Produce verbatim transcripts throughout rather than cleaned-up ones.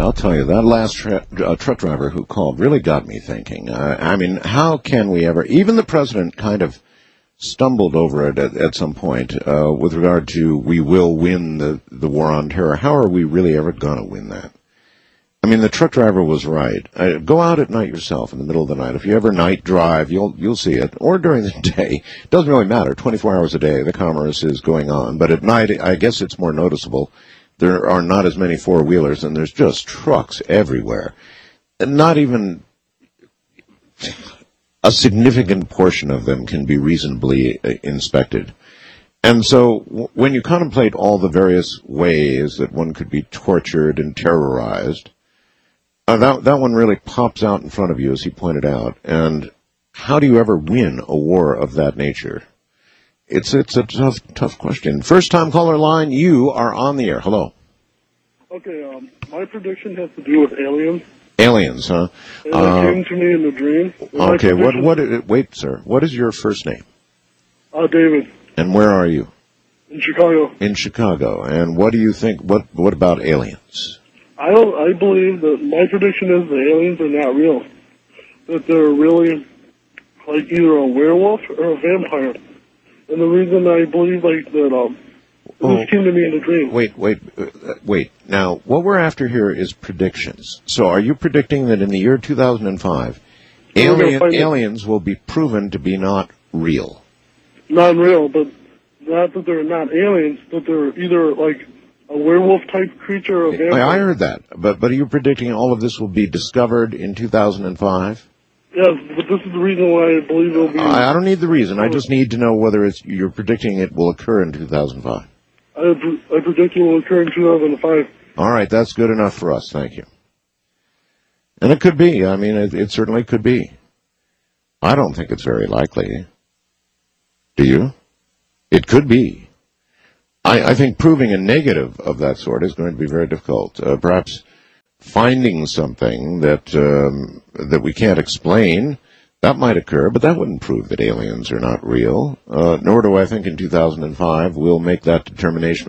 I'll tell you, that last tra- uh, truck driver who called really got me thinking. Uh, I mean, how can we ever, even the president kind of stumbled over it at, at some point uh, with regard to we will win the, the war on terror. How are we really ever going to win that? I mean, the truck driver was right. Uh, go out at night yourself in the middle of the night. If you ever night drive, you'll you'll see it. Or during the day. It doesn't really matter. twenty-four hours a day, the commerce is going on. But at night, I guess it's more noticeable. There are not as many four-wheelers, and there's just trucks everywhere. And not even a significant portion of them can be reasonably uh, inspected. And so w- when you contemplate all the various ways that one could be tortured and terrorized, uh, that, that one really pops out in front of you, as he pointed out. And how do you ever win a war of that nature? It's it's a tough, tough question. First-time caller line, you are on the air. Hello. Okay, um, my prediction has to do with aliens. Aliens, huh? And uh, it came to me in a dream. Okay, what, what, wait, sir, what is your first name? Uh, David. And where are you? In Chicago. In Chicago. And what do you think, what, what about aliens? I don't, I believe that my prediction is the aliens are not real. That they're really like either a werewolf or a vampire. And the reason I believe like that, um, oh, this came to me in a dream. Wait, wait, uh, wait. Now, what we're after here is predictions. So are you predicting that in the year two thousand five, alien, aliens will be proven to be not real? Not real, but not that they're not aliens, but they're either like a werewolf-type creature or a vampire. I heard that, but but are you predicting all of this will be discovered in two thousand five? Yes, but this is the reason why I believe it'll be... I, I don't need the reason. I just need to know whether it's you're predicting it will occur in two thousand five. I, I predict it will occur in two thousand five. All right, that's good enough for us. Thank you. And it could be. I mean, it, it certainly could be. I don't think it's very likely. Do you? It could be. I, I think proving a negative of that sort is going to be very difficult. Uh, perhaps finding something that um, that we can't explain, that might occur, but that wouldn't prove that aliens are not real. Uh, nor do I think in two thousand five we'll make that determination.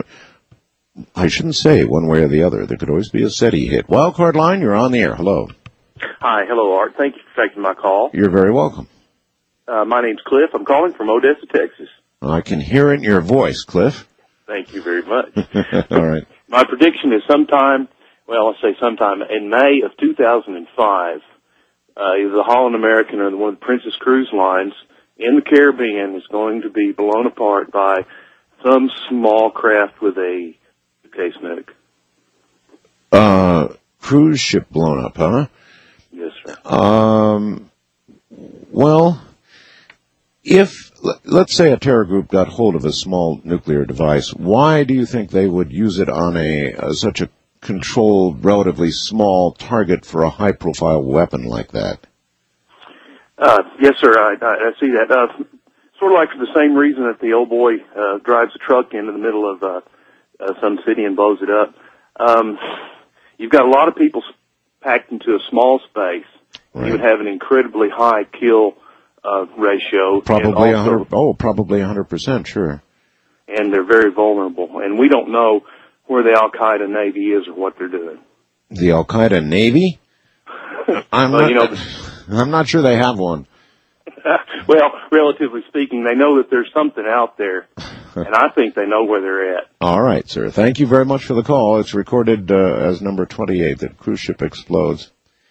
I shouldn't say one way or the other. There could always be a SETI hit. Wildcard line, you're on the air. Hello. Hi. Hello, Art. Thank you for taking my call. You're very welcome. Uh, my name's Cliff. I'm calling from Odessa, Texas. I can hear it in your voice, Cliff. Thank you very much. All right. My prediction is sometime, well, let's say sometime in May of two thousand five, uh, either the Holland American or the one of the Princess Cruise Lines in the Caribbean is going to be blown apart by some small craft with a case nuke. Uh, cruise ship blown up, huh? Yes, sir. Um, well, if, let's say a terror group got hold of a small nuclear device, why do you think they would use it on a uh, such a controlled, relatively small target for a high-profile weapon like that? Uh, yes, sir, I, I, I see that. Uh, sort of like for the same reason that the old boy uh, drives a truck into the middle of uh, uh, some city and blows it up. Um, you've got a lot of people packed into a small space. Right. You would have an incredibly high kill uh, ratio. Probably a hundred. Oh, probably a hundred percent. Sure. And they're very vulnerable, and we don't know where the Al Qaeda Navy is or what they're doing. The Al Qaeda Navy? I'm well, not. You know, I'm not sure they have one. Well, relatively speaking, they know that there's something out there, and I think they know where they're at. All right, sir. Thank you very much for the call. It's recorded uh, as number twenty-eight, that cruise ship explodes.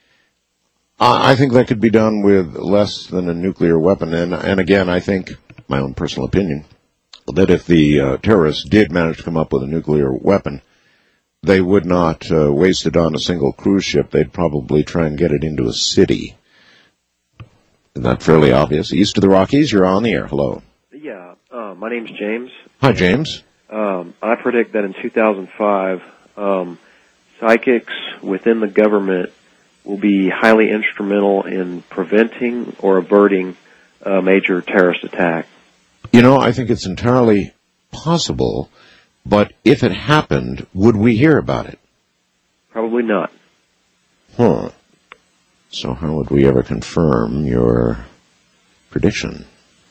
I, I think that could be done with less than a nuclear weapon. And, and again, I think, my own personal opinion, that if the uh, terrorists did manage to come up with a nuclear weapon, they would not uh, waste it on a single cruise ship. They'd probably try and get it into a city. Isn't that fairly obvious? East of the Rockies, you're on the air. Hello. Yeah, uh, my name's James. Hi, James. Um, I predict that in two thousand five, um, psychics within the government will be highly instrumental in preventing or averting a major terrorist attack. You know, I think it's entirely possible, but if it happened, would we hear about it? Probably not. Huh. So how would we ever confirm your prediction?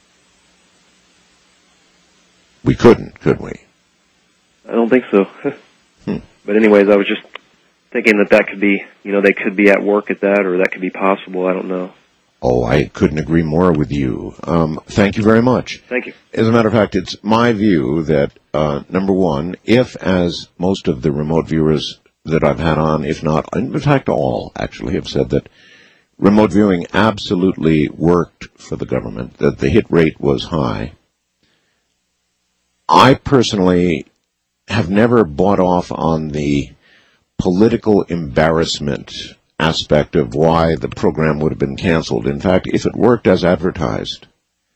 We couldn't, could we? I don't think so. hmm. But anyways, I was just thinking that that could be, you know, they could be at work at that, or that could be possible. I don't know. Oh, I couldn't agree more with you. Um, thank you very much. Thank you. As a matter of fact, it's my view that, uh, number one, if, as most of the remote viewers that I've had on, if not, in fact, all actually have said that remote viewing absolutely worked for the government, that the hit rate was high. I personally have never bought off on the political embarrassment aspect of why the program would have been canceled. In fact, if it worked as advertised,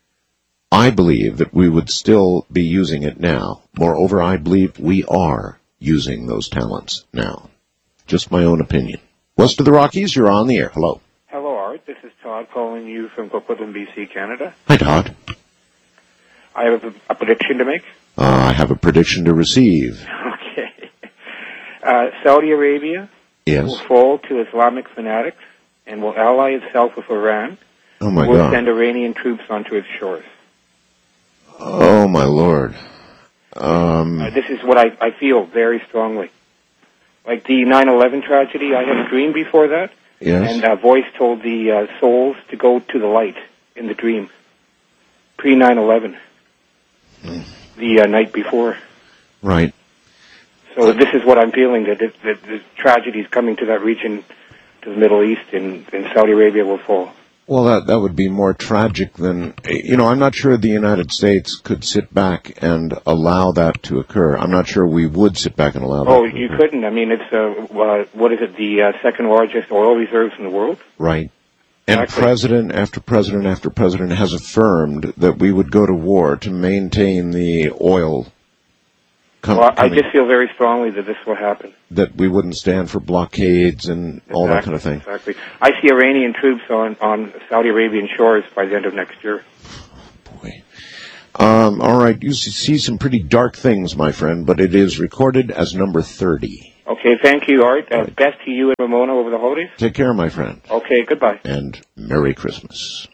I believe that we would still be using it now. Moreover, I believe we are using those talents now. Just my own opinion. West of the Rockies, you're on the air. Hello. Hello, Art. This is Todd calling you from Coquitlam, B C, Canada. Hi, Todd. I have a, a prediction to make. Uh, I have a prediction to receive. Okay. Uh, Saudi Arabia Yes. will fall to Islamic fanatics and will ally itself with Iran. Oh, my will God. send Iranian troops onto its shores. Oh, my Lord. Um, Uh, this is what I, I feel very strongly. Like the nine eleven tragedy, I had a dream before that. yes. And a voice told the uh, souls to go to the light in the dream. Pre nine eleven. Hmm. The uh, night before. Right. So this is what I'm feeling, that, it, that the tragedy is coming to that region, to the Middle East, and, and Saudi Arabia will fall. Well, that that would be more tragic than, you know, I'm not sure the United States could sit back and allow that to occur. I'm not sure we would sit back and allow that Oh, to you occur. couldn't. I mean, it's, uh, uh, what is it, the uh, second largest oil reserves in the world? Right. And Exactly. president after president after president has affirmed that we would go to war to maintain the oil com- Well, I coming, just feel very strongly that this will happen. that we wouldn't stand for blockades and all that kind of thing. Exactly. I see Iranian troops on, on Saudi Arabian shores by the end of next year. Boy. Um, all right, you see some pretty dark things, my friend, but it is recorded as number thirty. Okay, thank you, Art. Uh, Right. Best to you and Ramona over the holidays. Take care, my friend, Okay, goodbye. and Merry Christmas.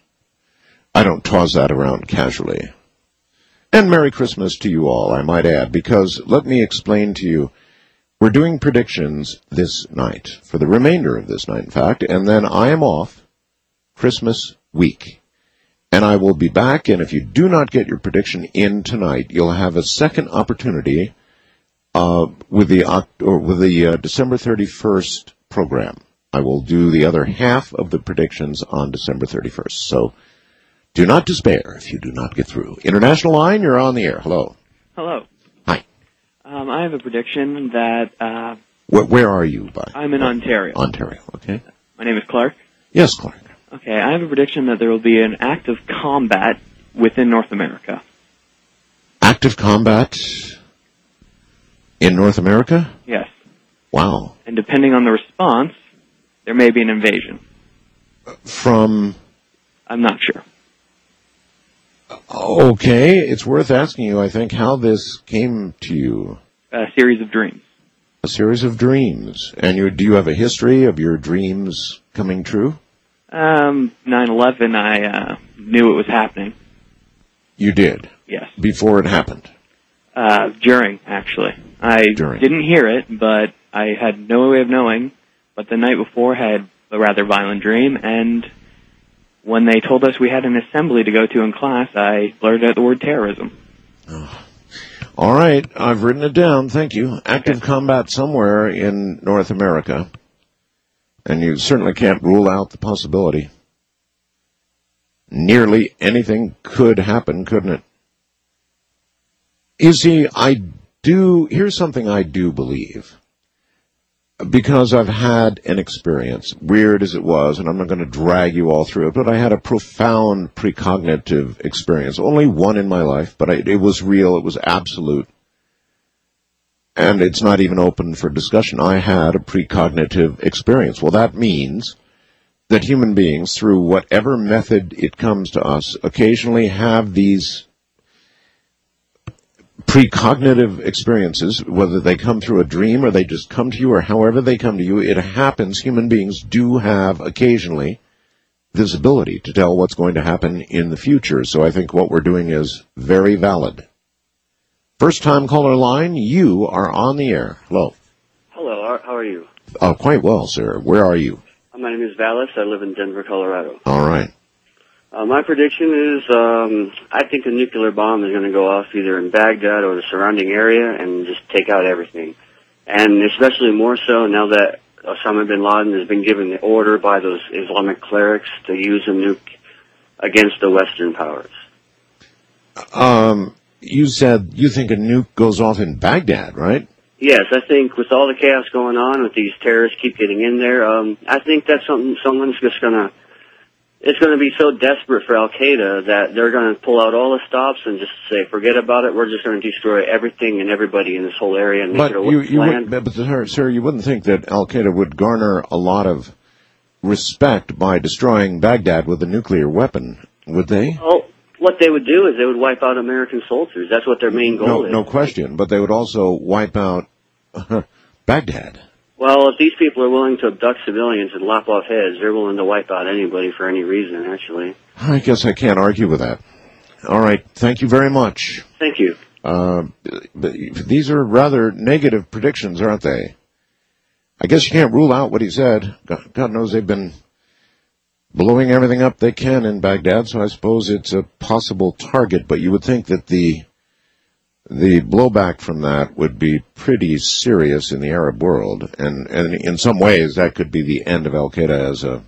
I don't toss that around casually. And Merry Christmas to you all, I might add, because let me explain to you, we're doing predictions this night, for the remainder of this night, in fact, and then I am off Christmas week. And I will be back, and if you do not get your prediction in tonight, you'll have a second opportunity uh, with the Oct- or with the uh, December thirty-first program. I will do the other half of the predictions on December thirty-first. So do not despair if you do not get through. International line, you're on the air. Hello. Hello. Hi. Um, I have a prediction that uh, Where, where are you, by? I'm in Ontario. Ontario, okay. My name is Clark. Yes, Clark. Okay, I have a prediction that there will be an act of combat within North America. Active combat in North America? Yes. Wow. And depending on the response, there may be an invasion. From... I'm not sure. Okay, it's worth asking you, I think, how this came to you. A series of dreams. A series of dreams. And you, do you have a history of your dreams coming true? Um, nine eleven, I uh, knew it was happening. You did? Yes. Before it happened? Uh, during, actually. I During. didn't hear it, but I had no way of knowing. But the night before, had a rather violent dream, and when they told us we had an assembly to go to in class, I blurted out the word terrorism. Oh. All right, I've written it down. Thank you. Active combat somewhere in North America. And you certainly can't rule out the possibility. Nearly anything could happen, couldn't it? You see, I do, here's something I do believe. Because I've had an experience, weird as it was, and I'm not going to drag you all through it, but I had a profound precognitive experience. Only one in my life, but I, it was real, it was absolute. And it's not even open for discussion. I had a precognitive experience. Well, that means that human beings, through whatever method it comes to us, occasionally have these precognitive experiences, whether they come through a dream or they just come to you or however they come to you, it happens. Human beings do have occasionally this ability to tell what's going to happen in the future. So I think what we're doing is very valid. First time caller line, you are on the air. Hello. Hello, Art. How are you? Oh, quite well, sir. Where are you? My name is Vallis. I live in Denver, Colorado. All right. Uh, my prediction is um, I think a nuclear bomb is going to go off either in Baghdad or the surrounding area and just take out everything. And especially more so now that Osama bin Laden has been given the order by those Islamic clerics to use a nuke against the Western powers. Um, you said you think a nuke goes off in Baghdad, right? Yes, I think with all the chaos going on, with these terrorists keep getting in there, um, I think that's something someone's just gonna. It's going to be so desperate for Al Qaeda that they're going to pull out all the stops and just say, "Forget about it. We're just going to destroy everything and everybody in this whole area and make But it a you, you land." would, but sir, sir, you wouldn't think that Al Qaeda would garner a lot of respect by destroying Baghdad with a nuclear weapon, would they? Well, what they would do is they would wipe out American soldiers. That's what their main goal No, is. no question. But they would also wipe out Baghdad. Well, if these people are willing to abduct civilians and lop off heads, they're willing to wipe out anybody for any reason, actually. I guess I can't argue with that. All right. Thank you very much. Thank you. Uh, these are rather negative predictions, aren't they? I guess you can't rule out what he said. God, God knows they've been blowing everything up they can in Baghdad, so I suppose it's a possible target, but you would think that the the blowback from that would be pretty serious in the Arab world, and, and in some ways that could be the end of Al-Qaeda as a...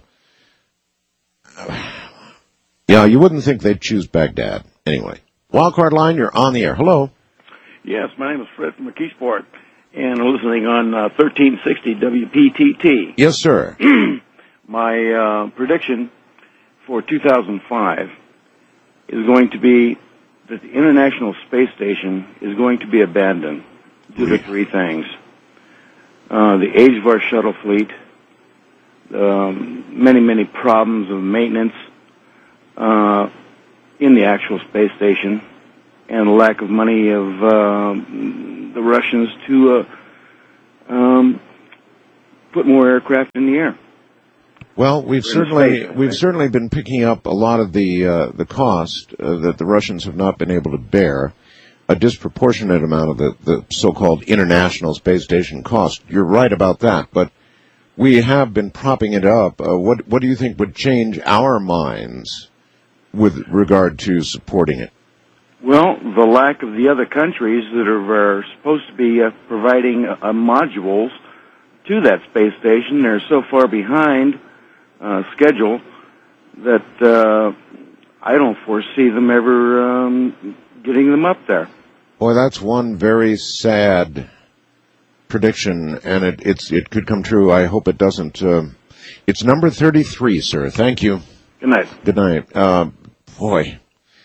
Yeah, you wouldn't think they'd choose Baghdad. Anyway, Wildcard Line, you're on the air. Hello. Yes, my name is Fred from McKeesport, and I'm listening on uh, thirteen sixty W P T T. Yes, sir. My uh, prediction for two thousand five is going to be that the International Space Station is going to be abandoned due to three things. Uh, the age of our shuttle fleet, um, many, many problems of maintenance uh, in the actual space station, and the lack of money of uh, the Russians to uh, um, put more aircraft in the air. Well, we've certainly we've certainly been picking up a lot of the uh, the cost uh, that the Russians have not been able to bear, a disproportionate amount of the, the so-called International Space Station cost. You're right about that, but we have been propping it up. Uh, what what do you think would change our minds with regard to supporting it? Well, the lack of the other countries that are, are supposed to be uh, providing uh, modules to that space station. They're so far behind Uh, schedule that uh, I don't foresee them ever um, getting them up there. Boy, that's one very sad prediction, and it it's it could come true. I hope it doesn't. Uh, it's number thirty-three, sir. Thank you. Good night. Good night. Uh, boy,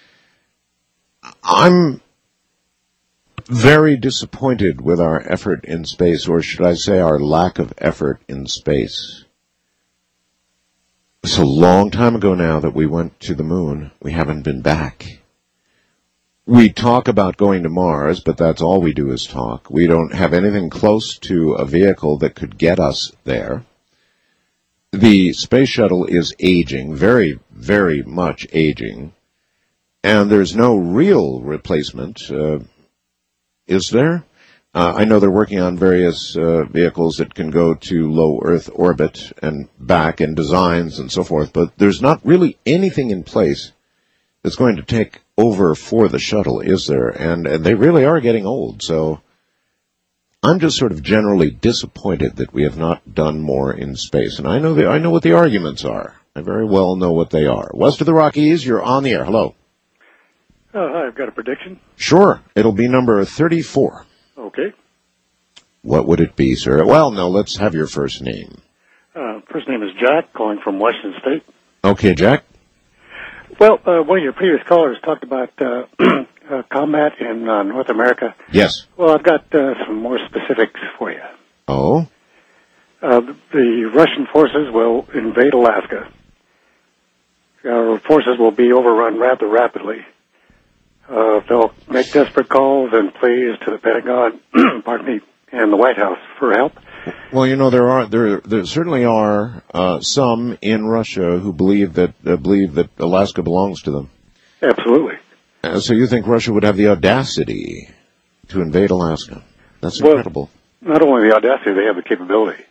I'm very disappointed with our effort in space, or should I say our lack of effort in space. It's a long time ago now that we went to the moon. We haven't been back. We talk about going to Mars, but that's all we do is talk. We don't have anything close to a vehicle that could get us there. The space shuttle is aging, very, very much aging, and there's no real replacement, uh, is there? Uh, I know they're working on various uh, vehicles that can go to low Earth orbit and back and designs and so forth, but there's not really anything in place that's going to take over for the shuttle, is there? And, and they really are getting old, so I'm just sort of generally disappointed that we have not done more in space. And I know the, I know what the arguments are. I very well know what they are. West of the Rockies, you're on the air. Hello. Uh, hi, I've got a prediction. Sure. It'll be number thirty-four. Okay. What would it be, sir? Well, no, let's have your first name. Uh, first name is Jack, calling from Washington State. Okay, Jack. Well, uh, one of your previous callers talked about uh, uh, combat in uh, North America. Yes. Well, I've got uh, some more specifics for you. Oh? Uh, the Russian forces will invade Alaska. Our forces will be overrun rather rapidly. Uh, they'll make desperate calls and pleas to the Pentagon, pardon me, and the White House for help. Well, you know, there are there there certainly are uh, some in Russia who believe that uh, believe that Alaska belongs to them. Absolutely. Uh, so you think Russia would have the audacity to invade Alaska? That's well, incredible. Not only the audacity, they have the capability.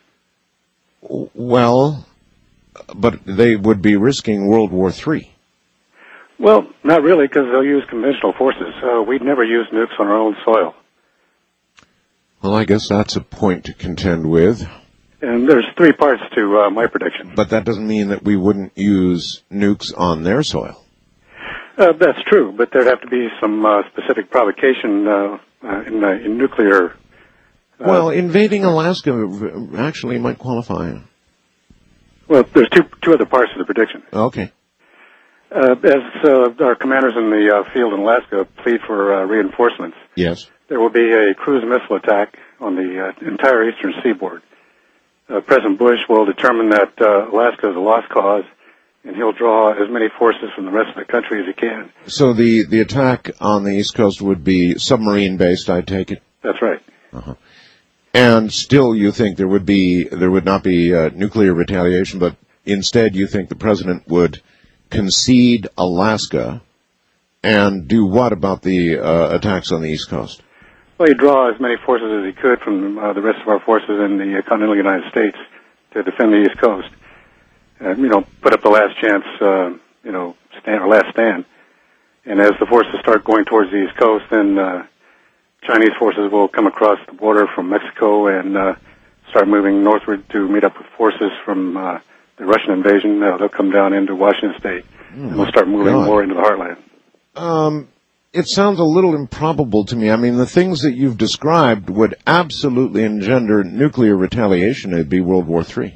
Well, but they would be risking World War Three. Well, not really, because they'll use conventional forces. Uh, we'd never use nukes on our own soil. Well, I guess that's a point to contend with. And there's three parts to uh, my prediction. But that doesn't mean that we wouldn't use nukes on their soil. Uh, that's true, but there'd have to be some uh, specific provocation uh, uh, in, uh, in nuclear. Uh, well, invading Alaska actually might qualify. Well, there's two two other parts to the prediction. Okay. Uh, as uh, our commanders in the uh, field in Alaska plead for uh, reinforcements, yes, there will be a cruise missile attack on the uh, entire eastern seaboard. Uh, President Bush will determine that uh, Alaska is a lost cause, and he'll draw as many forces from the rest of the country as he can. So the, the attack on the East Coast would be submarine-based, I take it? That's right. Uh-huh. And still you think there would be, there would not be uh, nuclear retaliation, but instead you think the President would concede Alaska and do what about the uh, attacks on the East Coast? Well, he'd draw as many forces as he could from uh, the rest of our forces in the continental United States to defend the East Coast. Uh, you know, put up the last chance, uh, you know, stand, or last stand. And as the forces start going towards the East Coast, then uh, Chinese forces will come across the border from Mexico and uh, start moving northward to meet up with forces from uh, the Russian invasion. Uh, they'll come down into Washington State, oh, and we'll start moving God. more into the heartland. Um, it sounds a little improbable to me. I mean, the things that you've described would absolutely engender nuclear retaliation. It'd be World War Three.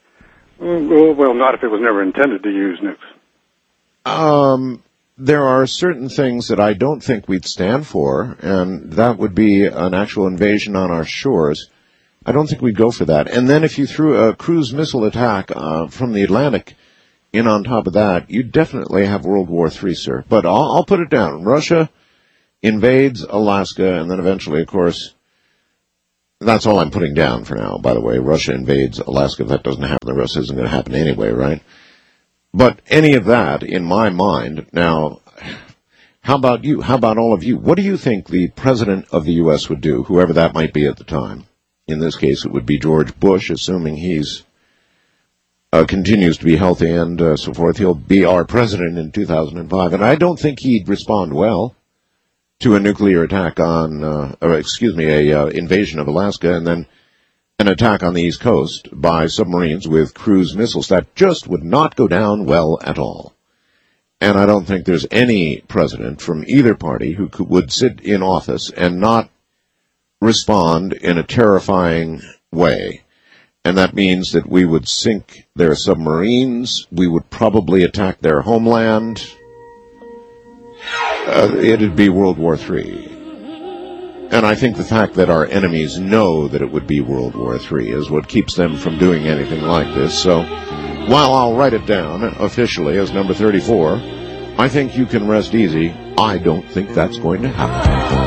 Well, well, not if it was never intended to use nukes. Um, there are certain things that I don't think we'd stand for, and that would be an actual invasion on our shores. I don't think we'd go for that. And then if you threw a cruise missile attack uh, from the Atlantic in on top of that, you'd definitely have World War Three, sir. But I'll, I'll put it down. Russia invades Alaska, and then eventually, of course, that's all I'm putting down for now, by the way. Russia invades Alaska. If that doesn't happen, the rest isn't going to happen anyway, right? But any of that, in my mind, now, how about you? How about all of you? What do you think the President of the U S would do, whoever that might be at the time? In this case, it would be George Bush, assuming he's uh, continues to be healthy and uh, so forth. He'll be our president in two thousand five, and I don't think he'd respond well to a nuclear attack on, uh, or excuse me, a uh, invasion of Alaska, and then an attack on the East Coast by submarines with cruise missiles. That just would not go down well at all. And I don't think there's any president from either party who could, would sit in office and not respond in a terrifying way. And that means that we would sink their submarines, we would probably attack their homeland. Uh, it'd be World War Three. And I think the fact that our enemies know that it would be World War Three is what keeps them from doing anything like this. So while I'll write it down officially as number thirty-four, I think you can rest easy. I don't think that's going to happen.